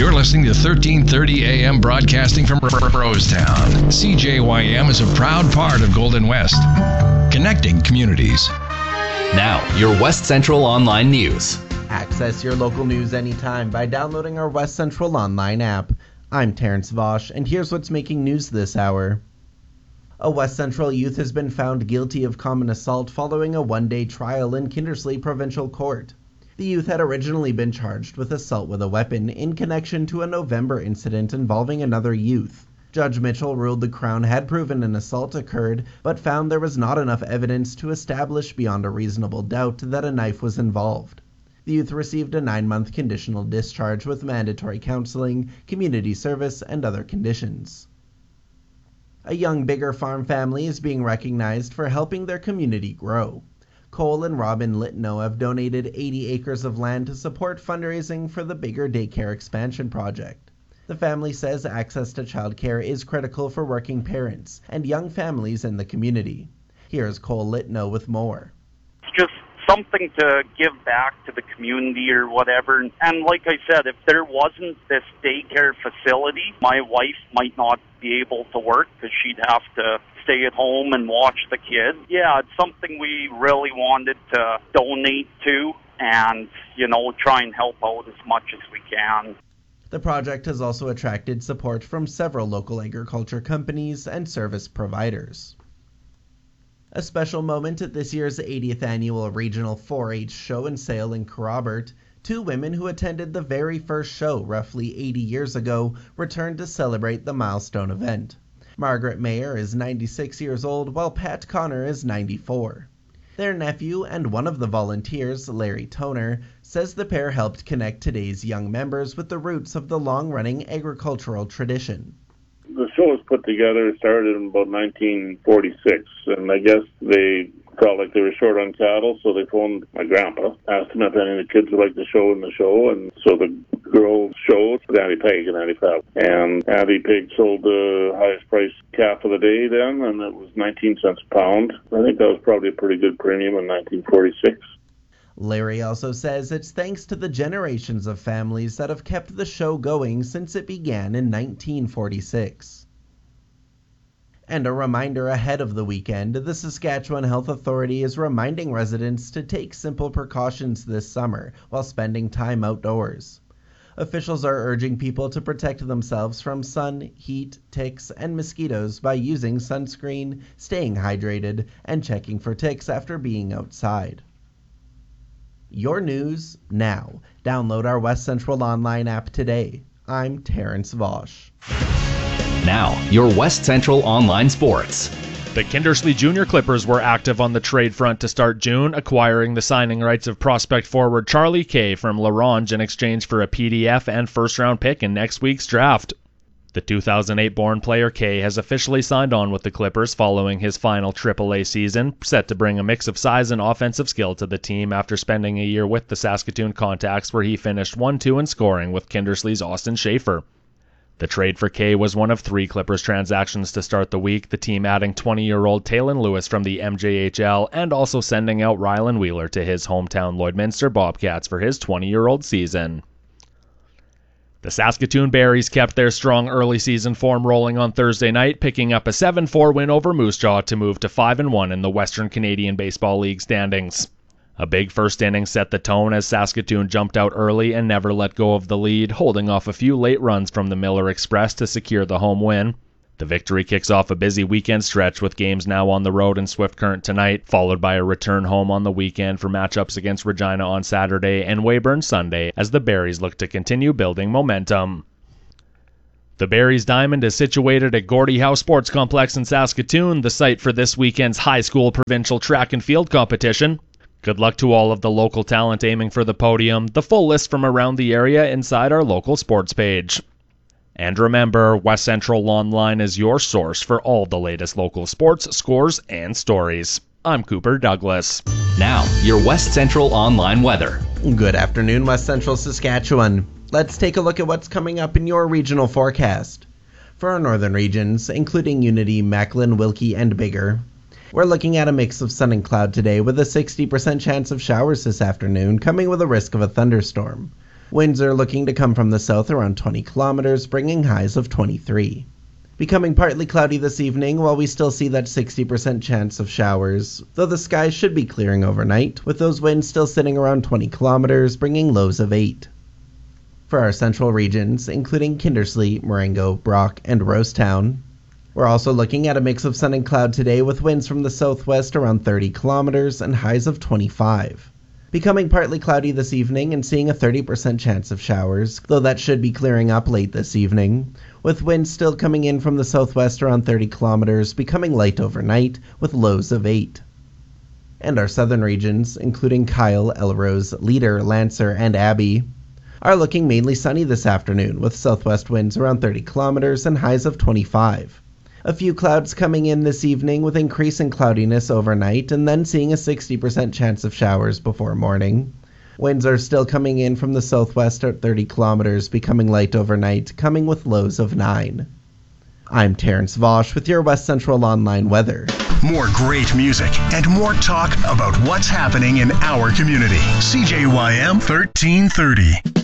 You're listening to 1330 AM broadcasting from Rosetown. CJYM is a proud part of Golden West, connecting communities. Now, your West Central Online News. Access your local news anytime by downloading our West Central Online app. I'm Terrence Vosch, and here's what's making news this hour. A West Central youth has been found guilty of common assault following a one-day trial in Kindersley Provincial Court. The youth had originally been charged with assault with a weapon in connection to a November incident involving another youth. Judge Mitchell ruled the Crown had proven an assault occurred, but found there was not enough evidence to establish beyond a reasonable doubt that a knife was involved. The youth received a 9-month conditional discharge with mandatory counseling, community service, and other conditions. A young Biggar farm family is being recognized for helping their community grow. Cole and Robin Litno have donated 80 acres of land to support fundraising for the Biggar Daycare Expansion Project. The family says access to childcare is critical for working parents and young families in the community. Here's Cole Litno with more. It's just something to give back to the community or whatever. And like I said, if there wasn't this daycare facility, my wife might not be able to work because she'd have to stay at home and watch the kids. Yeah, it's something we really wanted to donate to and, try and help out as much as we can. The project has also attracted support from several local agriculture companies and service providers. A special moment at this year's 80th annual Regional 4-H Show and Sale in Kerrobert, two women who attended the very first show roughly 80 years ago returned to celebrate the milestone event. Margaret Mayer is 96 years old, while Pat Connor is 94. Their nephew and one of the volunteers, Larry Toner, says the pair helped connect today's young members with the roots of the long-running agricultural tradition. The show was put together, started in about 1946, and I guess they felt like they were short on cattle, so they phoned my grandpa, asked him if any of the kids would like to show in the show, and so the girls showed Auntie Peg and Auntie Pep. And Auntie Peg sold the highest price calf of the day then, and it was 19 cents a pound. I think that was probably a pretty good premium in 1946. Larry also says it's thanks to the generations of families that have kept the show going since it began in 1946. And a reminder ahead of the weekend, the Saskatchewan Health Authority is reminding residents to take simple precautions this summer while spending time outdoors. Officials are urging people to protect themselves from sun, heat, ticks, and mosquitoes by using sunscreen, staying hydrated, and checking for ticks after being outside. Your news now. Download our West Central Online app today. I'm Terrence Vosch. Now, your West Central Online Sports. The Kindersley Junior Clippers were active on the trade front to start June, acquiring the signing rights of prospect forward Charlie Kay from La Ronge in exchange for a PDF and first-round pick in next week's draft. The 2008-born player Kay has officially signed on with the Clippers following his final AAA season, set to bring a mix of size and offensive skill to the team after spending a year with the Saskatoon Contacts, where he finished 1-2 in scoring with Kindersley's Austin Schaefer. The trade for Kay was one of 3 Clippers transactions to start the week, the team adding 20-year-old Talon Lewis from the MJHL and also sending out Rylan Wheeler to his hometown Lloydminster Bobcats for his 20-year-old season. The Saskatoon Berries kept their strong early season form rolling on Thursday night, picking up a 7-4 win over Moose Jaw to move to 5-1 in the Western Canadian Baseball League standings. A big first inning set the tone as Saskatoon jumped out early and never let go of the lead, holding off a few late runs from the Miller Express to secure the home win. The victory kicks off a busy weekend stretch with games now on the road in Swift Current tonight, followed by a return home on the weekend for matchups against Regina on Saturday and Weyburn Sunday as the Berries look to continue building momentum. The Berries Diamond is situated at Gordie Howe Sports Complex in Saskatoon, the site for this weekend's high school provincial track and field competition. Good luck to all of the local talent aiming for the podium. The full list from around the area inside our local sports page. And remember, West Central Online is your source for all the latest local sports, scores, and stories. I'm Cooper Douglas. Now, your West Central Online weather. Good afternoon, West Central Saskatchewan. Let's take a look at what's coming up in your regional forecast. For our northern regions, including Unity, Macklin, Wilkie, and Biggar, we're looking at a mix of sun and cloud today with a 60% chance of showers this afternoon, coming with a risk of a thunderstorm. Winds are looking to come from the south around 20 kilometers, bringing highs of 23. Becoming partly cloudy this evening, while we still see that 60% chance of showers, though the skies should be clearing overnight, with those winds still sitting around 20 kilometers, bringing lows of 8. For our central regions, including Kindersley, Marengo, Brock, and Rosetown, we're also looking at a mix of sun and cloud today with winds from the southwest around 30 kilometers and highs of 25. Becoming partly cloudy this evening and seeing a 30% chance of showers, though that should be clearing up late this evening, with winds still coming in from the southwest around 30 kilometers, becoming light overnight with lows of 8. And our southern regions, including Kyle, Elrose, Leader, Lancer, and Abbey, are looking mainly sunny this afternoon with southwest winds around 30 kilometers and highs of 25. A few clouds coming in this evening with increasing cloudiness overnight and then seeing a 60% chance of showers before morning. Winds are still coming in from the southwest at 30 kilometers, becoming light overnight, coming with lows of 9. I'm Terrence Vosch with your West Central Online weather. More great music and more talk about what's happening in our community. CJYM 1330.